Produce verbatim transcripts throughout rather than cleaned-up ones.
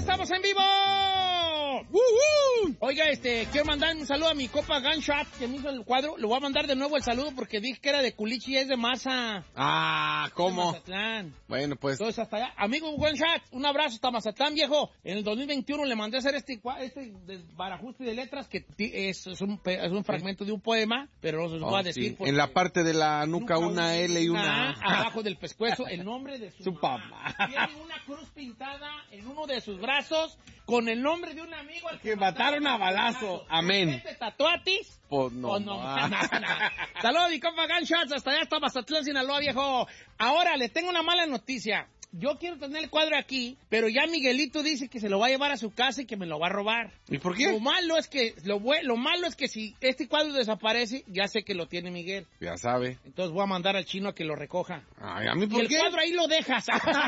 estamos en vivo. ¡Uh-huh! Oiga, este, quiero mandar un saludo a mi copa Gunshot, que me hizo el cuadro. Le voy a mandar de nuevo el saludo porque dije que era de Culichi y es de Maza. Ah, ¿cómo? De Mazatlán. Bueno, pues. Entonces, hasta allá. Amigo Gunshot, un abrazo hasta Mazatlán, viejo. En el dos mil veintiuno le mandé a hacer este, este barajuste de letras que es, es, un, es un fragmento de un poema, pero no se los Oh, voy a decir. Sí. En la parte de la nuca una L y una A. Abajo del pescuezo, el nombre de su, su papá. Tiene una cruz pintada en uno de sus brazos con el nombre de un amigo al que, que mataron a balazo. Amén. ¿Te tatuatis? Pues no. Pues no. no, no. Saludos, mi compa Gunshots. Hasta allá está Mazatlán, Sinaloa, viejo. Ahora, le tengo una mala noticia. Yo quiero tener el cuadro aquí, pero ya Miguelito dice que se lo va a llevar a su casa y que me lo va a robar. ¿Y por qué? Lo malo es que, lo, lo malo es que si este cuadro desaparece, ya sé que lo tiene Miguel. Ya sabe. Entonces voy a mandar al chino a que lo recoja. Ay, ¿a mí por y qué? el cuadro ahí lo dejas.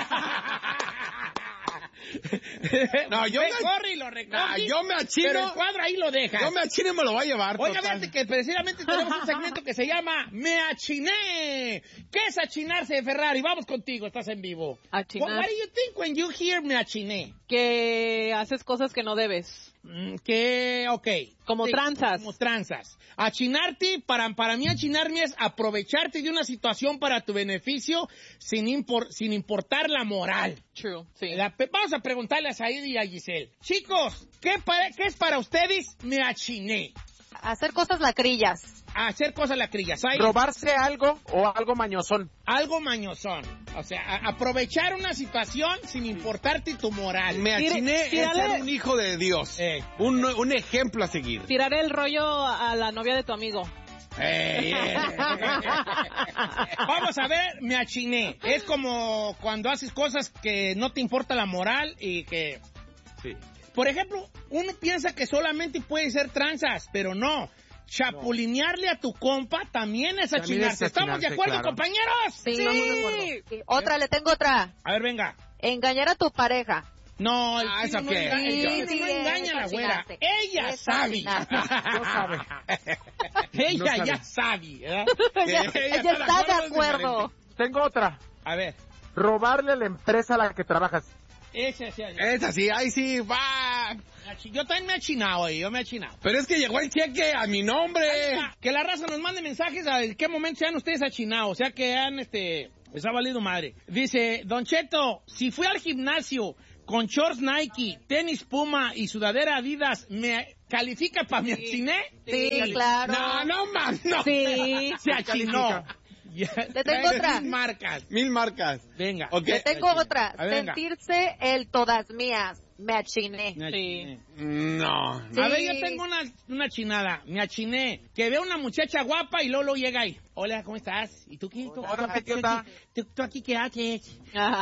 No, yo me me... corre y lo recoge. No, yo me achino. Pero el cuadro ahí lo dejas. Yo me achino y me lo voy a llevar. Oiga, fíjate que precisamente tenemos un segmento que se llama Me Achiné. ¿Qué es achinarse, Ferrari? Vamos contigo, estás en vivo. Achinar. What, what do you think when you hear me achiné? Que haces cosas que no debes. Mm, que, ok. Como sí, tranzas. Como tranzas. Achinarte, para, para mí achinarme es aprovecharte de una situación para tu beneficio sin, impor, sin importar la moral. True, sí. La, vamos a preguntarle a Said y a Giselle. Chicos, ¿qué, para, ¿qué es para ustedes me achiné? Hacer cosas lacrillas. Hacer cosas lacrillas. Said, ¿Robarse algo o algo mañosón? algo mañosón. O sea, a, aprovechar una situación sin importarte tu moral. Me achiné es tírale- ser un hijo de Dios. Eh. Un, un ejemplo a seguir. Tirar el rollo a la novia de tu amigo. Ey, ey. Vamos a ver, me achiné. Es como cuando haces cosas que no te importa la moral y que... Sí. Por ejemplo, uno piensa que solamente puede ser tranzas, pero no. Chapulinearle a tu compa también es También achinarse. es ¿Estamos de achinarse, acuerdo, claro. compañeros? Sí. Estamos de acuerdo. Sí. Otra, le tengo otra. A ver, venga. Engañar a tu pareja. No, el Ah, chino ¿eso no qué? engaña, el Sí, chino sí, no es engaña a la güera. achinarse. Ella Es sabe. achinarse. No sabe. Ella No sabe. ya sabe. ¿verdad? ella Que ella ella está de es acuerdo. diferente. Tengo otra. A ver, Robarle a la empresa a la que trabajas. ese sí. Es así, ay sí, va. Yo también me he achinado ahí, yo me he achinado. Pero es que llegó el cheque a mi nombre. Que la raza nos mande mensajes a en qué momento sean ustedes achinados, o sea que han, este, les ha valido madre. Dice, Don Cheto, si fui al gimnasio con shorts Nike, tenis Puma y sudadera Adidas, ¿me califica para mi achiné? Sí, claro. No, no más, no. Sí. Se achinó. Le tengo otra. Mil marcas. Mil marcas. Venga. Ok. Le tengo otra. A ver, venga. Sentirse el todas mías. Me achiné. Me achiné. No. Sí. A ver, yo tengo una, una chinada. Me achiné. Que veo una muchacha guapa y Lolo llega ahí. Hola, ¿cómo estás? ¿Y tú qué? ¿Tú, Hola, tú- tú- idiota. tú- tú aquí qué haces?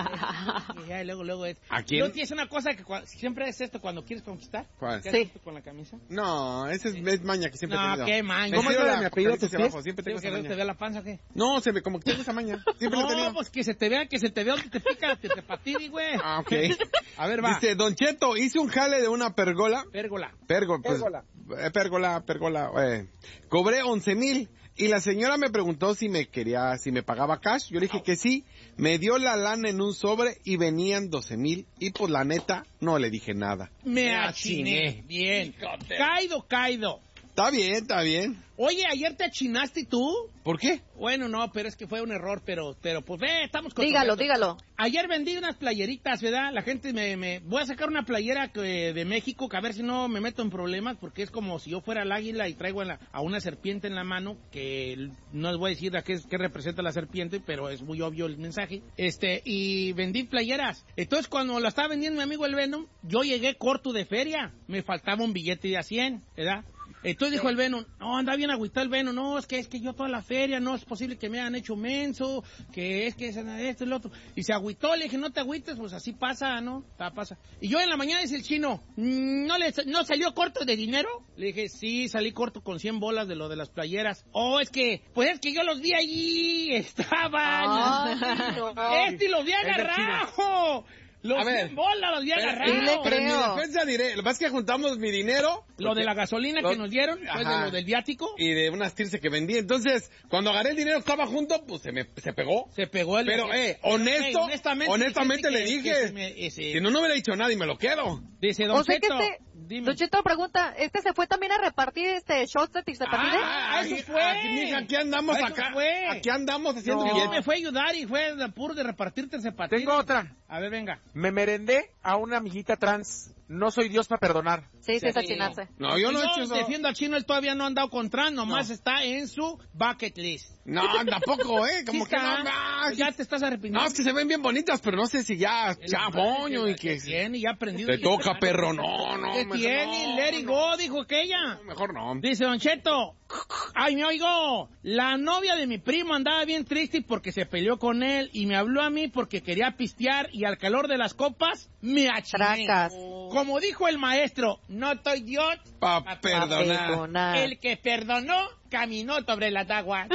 Y ya, luego, luego es. ¿A quién? ¿No tienes una cosa que cua- siempre es esto cuando quieres conquistar? ¿Cuál? ¿Qué Sí. haces tú con la camisa? No, esa es, es maña que siempre he No, tenido. qué maña. Me ¿Cómo tiro es la la de mi apellido, caricia tus hacia pies? abajo, siempre ¿Sí, tengo que esa no te maña. vea la panza o qué? No, se me, como que tengo esa maña. Siempre la he No, tenido. pues que se te vea, que se te vea donde te pica, que te patine, güey. Ah, ok. A ver, va. Dice, Don Cheto, hice un jale de una pergola. Pérgola. Pergo, pues, Pérgola. eh, pérgola, pérgola, eh. Cobré once mil y la señora me preguntó si me quería, si me pagaba cash. Yo le dije que sí. Me dio la lana en un sobre y venían doce mil y pues la neta no le dije nada. Me Me achiné. achiné. Bien. Caído, caído. Está bien, está bien. Oye, ¿ayer te achinaste tú? ¿Por qué? Bueno, no, pero es que fue un error, pero, pero pues ve, estamos con. Dígalo, dígalo. Ayer vendí unas playeritas, ¿verdad? La gente me, me... Voy a sacar una playera que, de México, que a ver si no me meto en problemas, porque es como si yo fuera el águila y traigo a, la- a una serpiente en la mano, que no les voy a decir a qué, es- qué representa la serpiente, pero es muy obvio el mensaje. Este, y vendí playeras. Entonces, cuando la estaba vendiendo mi amigo el Venom, yo llegué corto de feria. Me faltaba un billete de a cien, ¿verdad? Entonces dijo el Venom, no, anda bien agüitado el Venom, no, es que es que yo toda la feria, no es posible que me hayan hecho menso, que es que es esto y lo otro. Y se agüitó, le dije, no te agüites, pues así pasa, ¿no? Ah, pasa. Y yo en la mañana dice el chino, ¿no le no salió corto de dinero? Le dije, sí, salí corto con cien bolas de lo de las playeras. Oh, es que, pues es que yo los vi allí, estaban. Ay, no. Este los vi agarrado. Los A ver, cien bolas los había pero, agarrado. Sí le pero en mi creo. defensa diré, lo que pasa es que juntamos mi dinero. Lo de la gasolina Lo- que nos dieron, pues de Ajá. lo del viático, Y de unas tirce que vendí. Entonces, cuando agarré el dinero estaba junto, pues se me se pegó. se pegó el... Pero, eh, honesto, honestamente, honestamente, le que- dije. que se me- ese- Si no, no hubiera dicho nada y me lo quedo. Dice Don O sea que Cheto, este, dime. Don Cheto pregunta, ¿este se fue también a repartir este shots de Tixapatide? Ah, eso Aquí- fue. Aquí, mija, aquí andamos Eso acá. fue. Aquí andamos haciendo No, billetes. me fue a ayudar y fue de puro de repartirte zapatillas. Tengo otra. A ver, venga. Me merendé a una amiguita trans. No soy Dios para perdonar. Sí, sí, es achinarse. No, yo no he hecho eso. defiendo al chino, él todavía no ha andado con trans, nomás está en su bucket list. No, tampoco, eh. Como Sí que está. no, no, Ya te estás arrepintiendo. no, es que se ven bien bonitas, pero no sé si ya, El ya, madre boño y que... tiene, ya aprendido. Te toca, perro, no, no. ¿Qué mejor tiene? no, Let it no, go, dijo aquella. no, mejor no. Dice Don Cheto, ay, me oigo, la novia de mi primo andaba bien triste porque se peleó con él y me habló a mí porque quería pistear y al calor de las copas me achiné. Tracas. Como dijo el maestro, no estoy Dios, Pa' pa- perdonar. Perdonar. el que perdonó caminó sobre las aguas.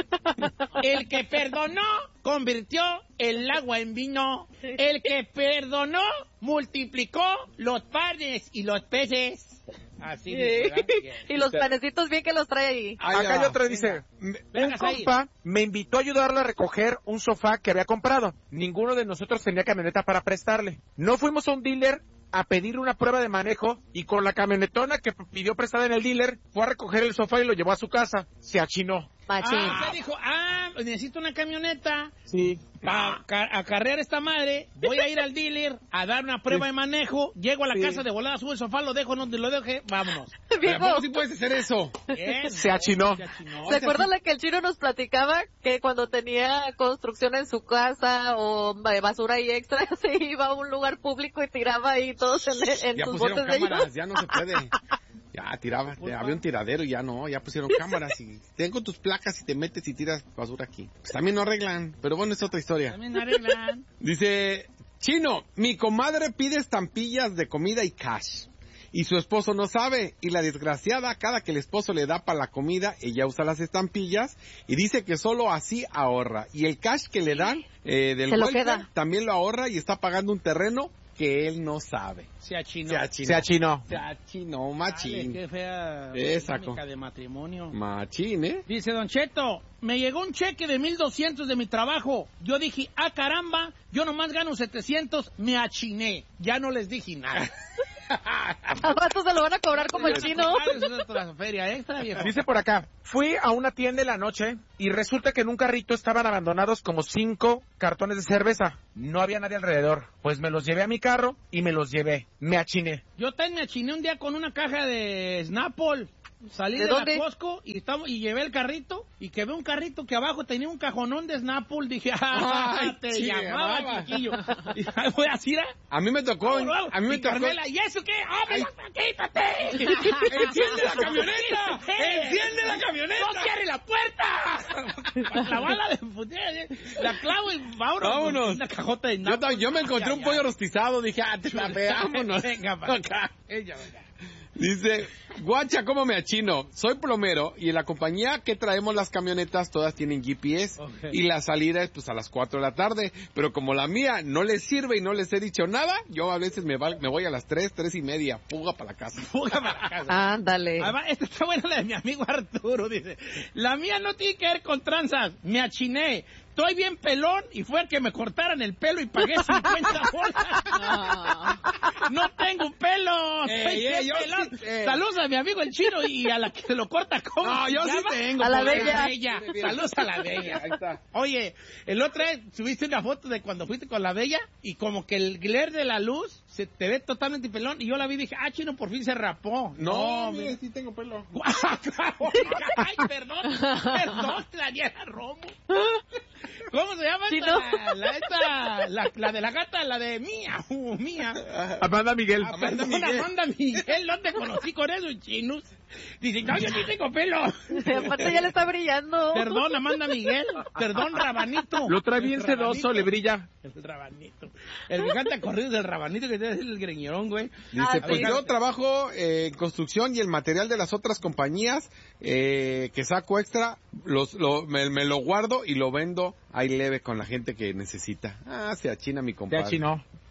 El que perdonó convirtió el agua en vino. El que perdonó multiplicó los panes y los peces. Así dice, ¿verdad? Y los panecitos bien que los trae ahí. Ahí Acá hay va. otra, dice, un Venga, Said. compa me invitó a ayudarle a recoger un sofá que había comprado. Ninguno de nosotros tenía camioneta para prestarle. No fuimos a un dealer a pedir una prueba de manejo y con la camionetona que pidió prestada en el dealer fue a recoger el sofá y lo llevó a su casa. Se achinó. Machín. Ah, usted dijo, ah, necesito una camioneta Sí. para acarrear esta madre, voy a ir al dealer a dar una prueba de manejo, llego a la Sí. casa de volada, subo el sofá, lo dejo, no te lo deje, vámonos. Pero Viejo, ¿cómo sí puedes hacer eso? Bien. Se achinó. Se achinó. ¿se acuerdan la que el chino nos platicaba? Que cuando tenía construcción en su casa o eh, basura y extra, se iba a un lugar público y tiraba ahí todos en, en Ya sus pusieron botes de cámaras, ellos. ya no se puede. Ya tiraba, Culpa. había un tiradero y ya no, ya pusieron cámaras y tengo tus placas y te metes y tiras basura aquí. Pues también no arreglan, pero bueno, es otra historia. También arreglan. Dice, Chino, mi comadre pide estampillas de comida y cash. Y su esposo no sabe. Y la desgraciada, cada que el esposo le da para la comida, ella usa las estampillas y dice que solo así ahorra. Y el cash que le dan eh, del Se lo welfare queda. también lo ahorra y está pagando un terreno que él no sabe. Se achinó. Se achinó. Se achinó. Se achinó, Dale, machín. qué fea Esa dinámica co- de matrimonio. Machín, ¿eh? Dice Don Cheto, me llegó un cheque de mil doscientos de mi trabajo. Yo dije, ah, caramba, yo nomás gano setecientos, me achiné. Ya no les dije nada. Al rato se lo van a cobrar como el chino. Ah, eso es otra feria extra, viejo. Dice por acá, fui a una tienda en la noche y resulta que en un carrito estaban abandonados como cinco cartones de cerveza. No había nadie alrededor. Pues me los llevé a mi carro y me los llevé. Me achiné. Yo también me achiné un día con una caja de Snapple. Salí ¿De de, dónde? la Costco y, estamos, y llevé el carrito y que ve un carrito que abajo tenía un cajonón de Snapple. Dije, ah, Ay, te sí, llamaba, llamaba. chiquillo. Y ahí voy a decir, A mí me tocó, a mí me y tocó. Carmela, ¿y eso qué? ¡Ábrela, quítate! ¡Enciende la camioneta! ¡Enciende la camioneta! ¡No cierre la puerta! Para clavarla de putea, la clavo y vámonos. Vámonos. Una cajota de Yo, Snapple. ta- yo me encontré un Ya, pollo ya. rostizado, dije, ah, te la veámonos. Venga, pa. Acá. Ella, venga. Dice, guacha, ¿cómo me achino? Soy plomero y en la compañía que traemos las camionetas todas tienen G P S Ok. y la salida es pues a las cuatro de la tarde, pero como la mía no les sirve y no les he dicho nada, yo a veces me, va- me voy a las tres, tres y media, fuga para la casa. Fuga para la casa. Ándale. Además, esta está buena la de mi amigo Arturo, dice. La mía no tiene que ver con tranzas, me achiné. Estoy bien pelón y fue el que me cortaran el pelo y pagué cincuenta bolas. No tengo pelo. Ey, Estoy ey, bien yo pelón. sí, eh. Saludos a mi amigo el chino y a la que se lo corta. ¿Cómo No, se yo sí llama? tengo. A la por ahí. bella. Saludos a la bella. Ahí está. Oye, el otro día subiste una foto de cuando fuiste con la bella y como que el glare de la luz se te ve totalmente pelón y yo la vi y dije, ah, chino, por fin se rapó. No, mira. mire, sí tengo pelo. Ay, perdón, perdón, Daniela Romo. ¿Cómo se llama Chino. esta? La, esta, la, la de la gata, la de mía, uh, mía. Amanda Miguel. Ah, Amanda perdón, Miguel. Amanda Miguel, no te conocí con eso, chinos. Dice, no, yo sí tengo pelo. Aparte ya le está brillando. Perdón, Amanda Miguel. Perdón, Rabanito. Lo trae bien El sedoso, Rabanito. le brilla. El Rabanito. El que canta corridos del Rabanito, que debe ser el greñerón, güey. Dice, Ah, pues sí. yo trabajo eh, en construcción y el material de las otras compañías eh, que saco extra, los, lo, me, me lo guardo y lo vendo ahí leve con la gente que necesita. Ah, se achina mi Se compadre. achinó.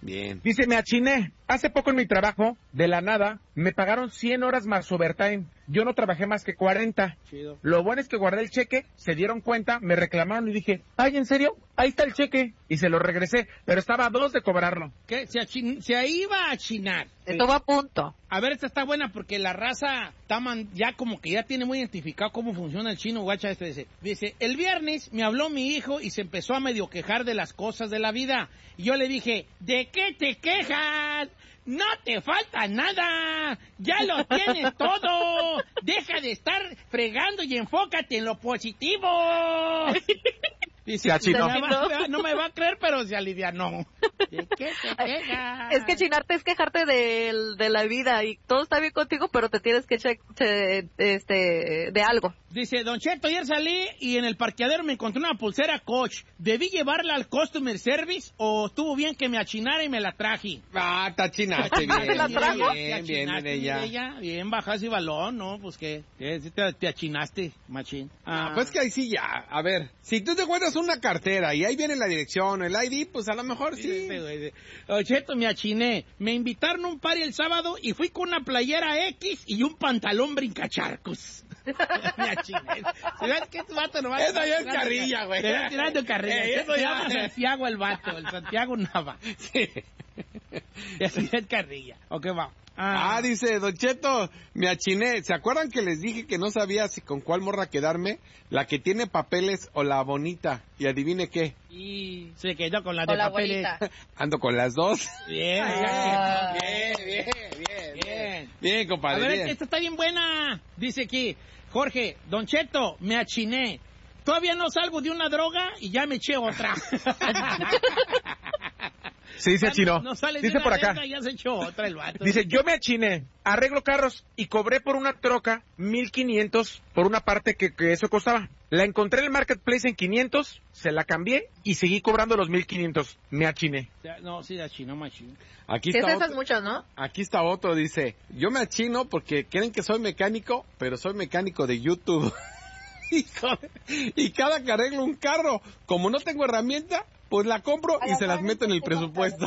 Bien. Dice, me achiné. Hace poco en mi trabajo, de la nada, me pagaron cien horas más overtime. Yo no trabajé más que cuarenta. Chido. Lo bueno es que guardé el cheque, se dieron cuenta, me reclamaron y dije, ay, ¿en serio? Ahí está el cheque. Y se lo regresé, pero estaba a dos de cobrarlo. ¿Qué? Se, achin- se iba a chinar. Estuvo a punto. A ver, esta está buena porque la raza está man- ya como que ya tiene muy identificado cómo funciona el chino, guacha. Este dice, dice, el viernes me habló mi hijo y se empezó a medio quejar de las cosas de la vida. Y yo le dije, ¿de qué te quejas? No te falta nada, ya lo tienes todo, deja de estar fregando y enfócate en lo positivo. Dice, Se achinó. no, me va, no me va a creer, pero se alivianó. ¿De qué te quejas? Es que chinarte es quejarte de, de la vida y todo está bien contigo, pero te tienes que che, che- este, de algo. Dice, Don Cheto, ayer salí y en el parqueadero me encontré una pulsera Coach. ¿Debí llevarla al Customer Service o estuvo bien que me achinara y me la traje? Ah, está chinaste bien. ¿La trajo? Bien, bien, Achinaste, Mireya. Mireya. Bien, bajas y balón, ¿no? Pues que te, te achinaste, machín. Ah, pues que ahí sí ya. A ver, si tú te encuentras una cartera y ahí viene la dirección o el I D, pues a lo mejor sí. Este güey de, Don Cheto, me achiné. Me invitaron a un party el sábado y fui con una playera X y un pantalón brincacharcos. Me achiné. ¿Sabes qué? Tu vato nomás Eso ya es tirando- carrilla, güey. Te va tirando carrilla. Eh, eso Se ya- llama Santiago el vato, el Santiago Nava. Sí. Y así es carrilla. Ok, va. Ah, dice, Don Cheto, me achiné. ¿Se acuerdan que les dije que no sabía si con cuál morra quedarme? ¿La que tiene papeles o la bonita? Y adivine qué. Y se quedó con la Con de la papeles. abuelita. Ando con las dos. Bien, Ah. Bien, bien, bien, bien. Bien, A compadre, ver, bien. esta está bien buena. Dice aquí, Jorge, Don Cheto, me achiné. Todavía no salgo de una droga y ya me eché otra. Sí, se achinó. No sale de Dice una por acá. droga y ya se echó otra el vato. Dice, yo me achiné, arreglo carros y cobré por una troca mil quinientos por una parte que, que eso costaba. La encontré en el marketplace en quinientos, se la cambié y seguí cobrando los mil quinientos. Me achiné. O sea, no, sí, achinó, machín. Aquí Sí, está esas otro. muchas, ¿no? Aquí está otro, dice, yo me achino porque creen que soy mecánico, pero soy mecánico de YouTube. Híjole. Y cada que arreglo un carro, como no tengo herramienta, pues la compro y se las meto en el presupuesto.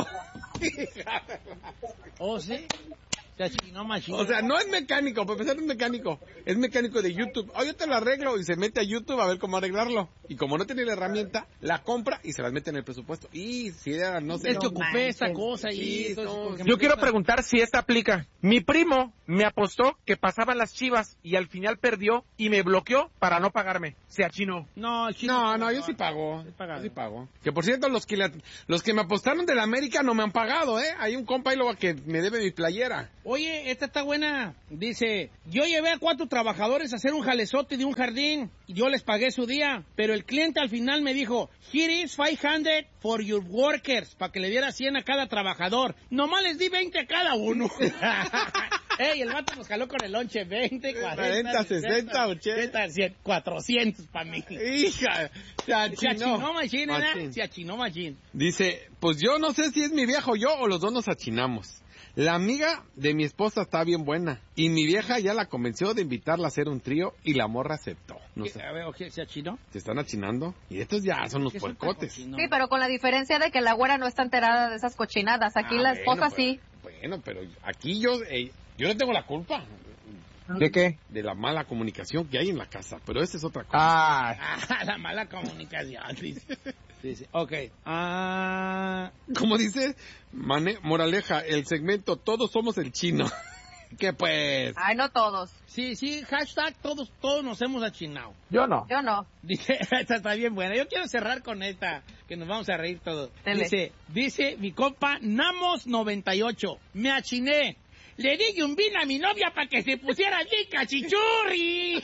¿Oh, sí? Se achinó, machín. O sea, no es mecánico, para empezar no es mecánico, es mecánico de YouTube. Oh, yo te lo arreglo y se mete a YouTube a ver cómo arreglarlo. Y como no tiene la herramienta, la compra y se las mete en el presupuesto. Y si era, no sé. es que no, ocupé esa manches. cosa y Sí, todo eso, no, porque me Yo quiero gusta. preguntar si esta aplica. Mi primo me apostó que pasaban las Chivas y al final perdió y me bloqueó para no pagarme. Se achinó. No, el chino No, paga, no, yo sí pago. Sí paga. Yo sí pago. Que por cierto, los que, le- los que me apostaron de la América no me han pagado, ¿eh? Hay un compa ahí luego que me debe mi playera. Oye, esta está buena. Dice, yo llevé a cuatro trabajadores a hacer un jalezote de un jardín y yo les pagué su día, pero el cliente al final me dijo, here is five hundred for your workers, para que le diera cien a cada trabajador. Nomás les di veinte a cada uno. Ey, el vato nos jaló con el lonche, veinte, cuarenta, cuarenta, sesenta, ochenta, cien, cuatrocientos para mí. Hija, se Se achinó achinó. machín, ¿verdad? Machín. Se achinó machín. Dice, pues yo no sé si es mi viejo yo o los dos nos achinamos. La amiga de mi esposa está bien buena y mi vieja ya la convenció de invitarla a hacer un trío y la morra aceptó. No ¿Qué? sé, A ver, ¿o qué? ¿Se achinó? se están achinando y estos ya son los ¿Qué es un puercotes. cochino? Sí, pero con la diferencia de que la güera no está enterada de esas cochinadas. Aquí Ah, la bueno, esposa pues, sí. Bueno, pero aquí yo, eh, yo no tengo la culpa ¿De qué? de la mala comunicación que hay en la casa, pero esa es otra cosa. Ah, Ah, la mala comunicación, dice. Dice, ok. Ah, Como dice, Mane- moraleja, el segmento Todos somos el chino. Que pues, Ay, no todos. sí, sí, hashtag todos, todos nos hemos achinado. yo no. Yo no. Dice, esta está bien buena. Yo quiero cerrar con esta, que nos vamos a reír todos. Dele. Dice, dice mi compa Namos noventa y ocho. Me achiné. Le di un vino a mi novia para que se pusiera bien cachichurri.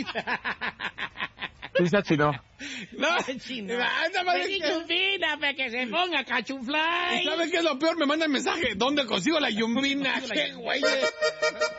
Sí se achinó. no, Chino. ah, nada más Le es di que- un vino para que se ponga cachufly. ¿Sabe qué es lo peor? Me mandan mensaje, ¿dónde consigo la yumbina? ¿Dónde consigo la ¡Qué güey!